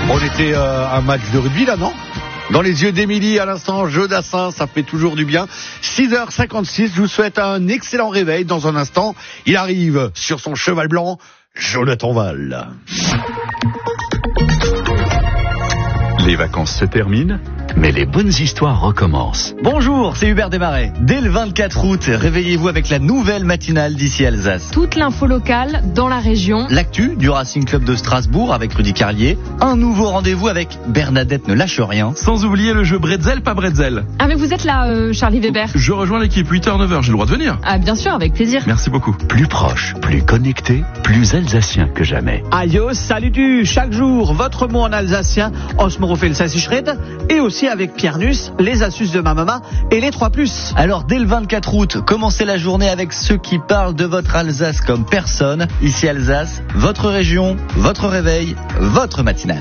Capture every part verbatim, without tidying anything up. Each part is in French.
On était euh, un match de rugby là, non? Dans les yeux d'Émilie à l'instant, jeu d'assin, ça fait toujours du bien. six heures cinquante-six, je vous souhaite un excellent réveil. Dans un instant, il arrive sur son cheval blanc, Jonathan Val. Les vacances se terminent, mais les bonnes histoires recommencent. Bonjour, c'est Hubert Desmarais. Dès le vingt-quatre août, réveillez-vous avec la nouvelle matinale d'ici Alsace. Toute l'info locale dans la région. L'actu du Racing Club de Strasbourg avec Rudy Carlier. Un nouveau rendez-vous avec Bernadette ne lâche rien. Sans oublier le jeu Bretzel, pas Bretzel. Ah mais vous êtes là, euh, Charlie Weber. Je rejoins l'équipe, huit heures neuf heures, j'ai le droit de venir. Ah bien sûr, avec plaisir. Merci beaucoup. Plus proche, plus connecté, plus alsacien que jamais. Aïe, salut du chaque jour, votre mot en alsacien, Osmorofel Sassichred, et aussi avec Pierre Nuss, les astuces de ma maman et les trois plus. Alors dès le vingt-quatre août, commencez la journée avec ceux qui parlent de votre Alsace comme personne. Ici Alsace, votre région, votre réveil, votre matinale.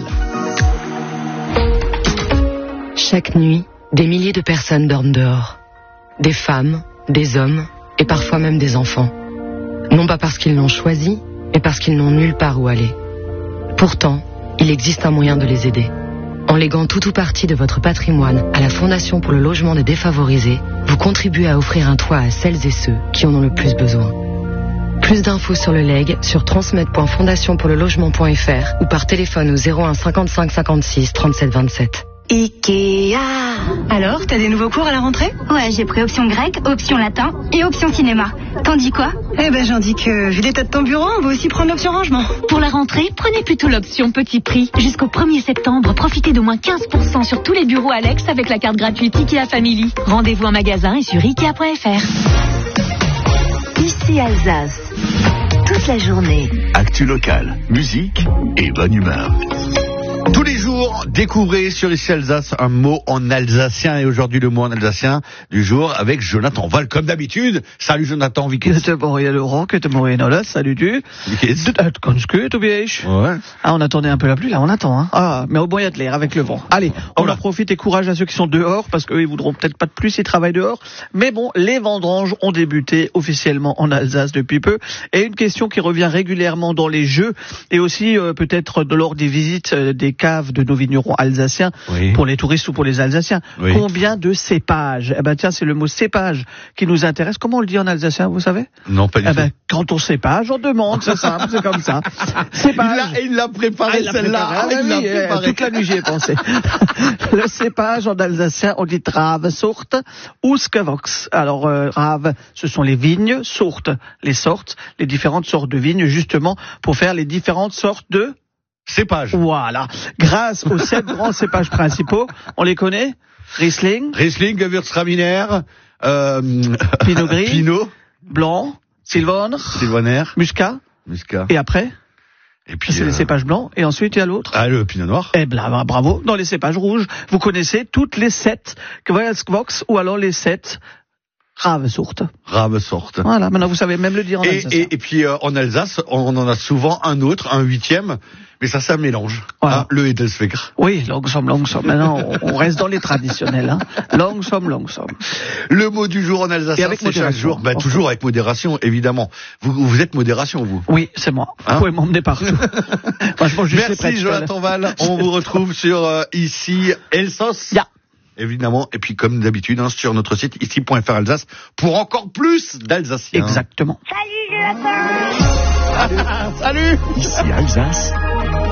Chaque nuit, des milliers de personnes dorment dehors. Des femmes, des hommes et parfois même des enfants. Non pas parce qu'ils l'ont choisi, mais parce qu'ils n'ont nulle part où aller. Pourtant, il existe un moyen de les aider. En léguant tout ou partie de votre patrimoine à la Fondation pour le logement des défavorisés, vous contribuez à offrir un toit à celles et ceux qui en ont le plus besoin. Plus d'infos sur le legs sur transmet point fondation pour le logement point f r ou par téléphone au zéro un cinquante-cinq cinquante-six trente-sept vingt-sept. Ikea. Alors, t'as des nouveaux cours à la rentrée? Ouais, j'ai pris option grec, option latin et option cinéma. T'en dis quoi? Eh ben, j'en dis que, vu l'état de ton bureau, on va aussi prendre l'option rangement. Pour la rentrée, prenez plutôt l'option petit prix. Jusqu'au premier septembre, profitez d'au moins quinze pour cent sur tous les bureaux Alex avec la carte gratuite Ikea Family. Rendez-vous en magasin et sur ikea point f r. Ici Alsace. Toute la journée. Actu locale, musique et bonne humeur. Tous les jours, découvrez sur Ici Alsace un mot en alsacien. Et aujourd'hui, le mot en alsacien du jour avec Jonathan Val, comme d'habitude. Salut Jonathan, wie geht's? Salut tu. Ouais. Ah, on attendait un peu la pluie, là, on attend, hein. Ah, mais au moins il y a de l'air avec le vent. Allez, on en profite et courage à ceux qui sont dehors, parce qu'eux, ils voudront peut-être pas de plus, ils travaillent dehors. Mais bon, les vendanges ont débuté officiellement en Alsace depuis peu. Et une question qui revient régulièrement dans les jeux, et aussi euh, peut-être lors des visites euh, des caves de nos vignerons alsaciens, oui. Pour les touristes ou pour les Alsaciens. Oui. Combien de cépages? Eh ben tiens, c'est le mot cépage qui nous intéresse. Comment on le dit en alsacien, vous savez? Non, pas du eh tout. Ben, quand on cépage, on demande, c'est simple, c'est comme ça. Cépage. Il l'a, il l'a préparé, ah, celle-là. Ah, il l'a oui, préparé. Toute la nuit, j'y ai pensé. Le cépage en alsacien, on dit Trave, Sorte ou Skevox. Alors, euh, Rave, ce sont les vignes, Sorte, les sortes, les différentes sortes de vignes, justement, pour faire les différentes sortes de cépages. Voilà. Grâce aux sept grands cépages principaux, on les connaît? Riesling. Riesling, Gewürztraminer, euh, Pinot Gris. Pinot. Blanc. Sylvaner. Sylvaner. Muscat. Muscat. Et après? Et puis, c'est euh... les cépages blancs. Et ensuite, il y a l'autre. Ah, le pinot noir. Eh ben, bravo. Dans les cépages rouges, vous connaissez toutes les sept Gewürztraminer ou alors les sept Ravesorte. Ravesorte. Voilà, maintenant vous savez même le dire en et, alsacien. Et, et puis euh, en Alsace, on en a souvent un autre, un huitième, mais ça, c'est un mélange. Voilà. Hein, le Edelsweger. Oui, langsom, langsom. Maintenant, on, on reste dans les traditionnels. Hein. Langsom, langsom. Le mot du jour en alsacien, c'est chaque jour. Bah, toujours avec modération, évidemment. Vous, vous êtes modération, vous? Oui, c'est moi. Hein? Vous pouvez m'emmener partout. Franchement, je Merci prêt, Jonathan Val. On vous retrouve sur euh, Ici Elsos. Yeah. Évidemment, et puis comme d'habitude, hein, sur notre site ici point f r Alsace pour encore plus d'Alsaciens. Exactement. Salut Jonathan. Salut. Ici Alsace.